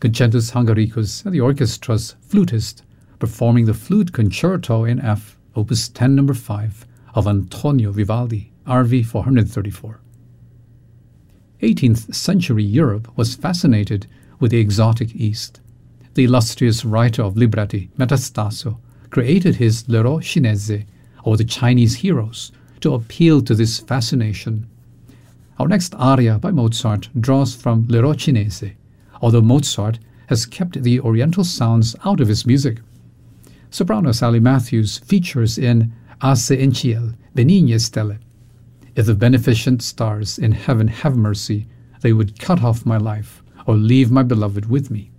Concentus Hungaricus, and the orchestra's flutist, performing the Flute Concerto in F, Opus 10 No. 5, of Antonio Vivaldi, RV 434. 18th century Europe was fascinated with the exotic East. The illustrious writer of libretti, Metastasio, created his L'Héros Cinese, or the Chinese heroes, to appeal to this fascination. Our next aria by Mozart draws from L'Héros Cinese, although Mozart has kept the Oriental sounds out of his music. Soprano Sally Matthews features in Asse in ciel, benigne stelle. If the beneficent stars in heaven have mercy, they would cut off my life, or leave my beloved with me.